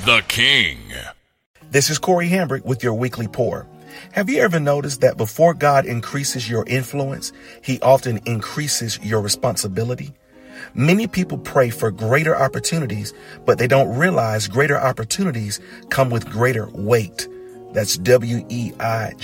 the King. This is Corey Hambrick with your weekly pour. Have you ever noticed that before God increases your influence, he often increases your responsibility? Many people pray for greater opportunities, but they don't realize greater opportunities come with greater weight. That's WEIGHT.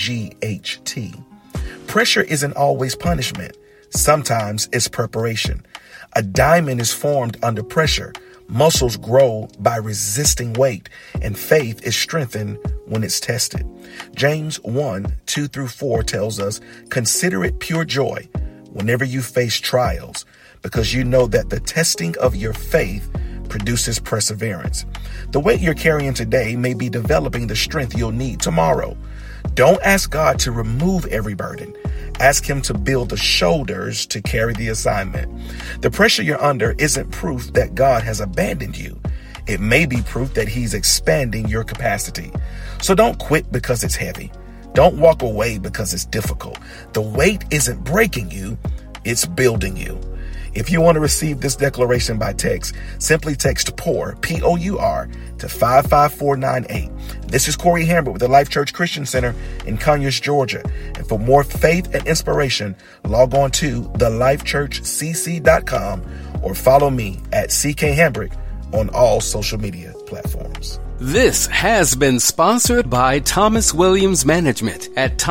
Pressure isn't always punishment. Sometimes it's preparation. A diamond is formed under pressure. Muscles grow by resisting weight, and faith is strengthened when it's tested. James 1:2-4 tells us, "Consider it pure joy whenever you face trials, because you know that the testing of your faith produces perseverance." The weight you're carrying today may be developing the strength you'll need tomorrow. Don't ask God to remove every burden. Ask him to build the shoulders to carry the assignment. The pressure you're under isn't proof that God has abandoned you. It may be proof that he's expanding your capacity. So don't quit because it's heavy. Don't walk away because it's difficult. The weight isn't breaking you, it's building you. If you want to receive this declaration by text, simply text POUR, P-O-U-R, to 55498. This is Corey Hambrick with the Life Church Christian Center in Conyers, Georgia. And for more faith and inspiration, log on to thelifechurchcc.com or follow me at CK Hambrick on all social media platforms. This has been sponsored by Thomas Williams Management at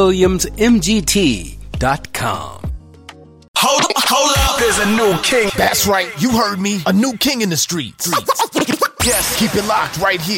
thomaswilliamsmgt.com. Hold up, there's a new king. That's right, you heard me. A new king in the streets. Yes, keep it locked right here.